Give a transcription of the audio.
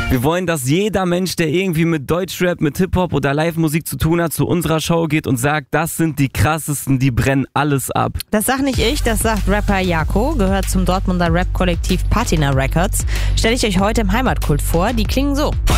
Wir wollen, dass jeder Mensch, der irgendwie mit Deutschrap, mit Hip-Hop oder Live-Musik zu tun hat, zu unserer Show geht und sagt, das sind die krassesten, die brennen alles ab. Das sag nicht ich, das sagt Rapper Jako, gehört zum Dortmunder Rap-Kollektiv Patina Records. Stelle ich euch heute im Heimatkult vor, die klingen so.